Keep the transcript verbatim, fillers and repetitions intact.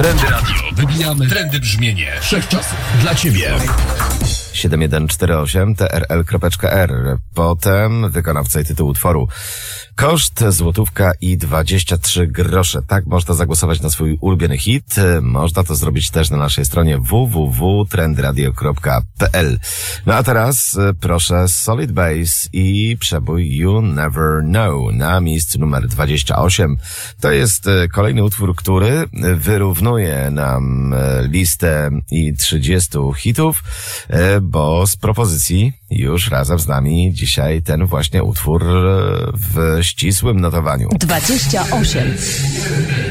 Trendy Radio. Wybijamy trendy brzmienie wszechczasów dla Ciebie. siedem jeden cztery osiem t r l kropka r. Potem wykonawca i tytuł utworu. Koszt złotówka i dwadzieścia trzy grosze. Tak można zagłosować na swój ulubiony hit. Można to zrobić też na naszej stronie w w w kropka trendy radio kropka p l. No a teraz proszę Solid Bass i przebój You Never Know na miejscu numer dwadzieścia osiem. To jest kolejny utwór, który wyrównuje nam listę i trzydziestu hitów, bo z propozycji już razem z nami dzisiaj ten właśnie utwór w ścisłym notowaniu. dwadzieścia osiem.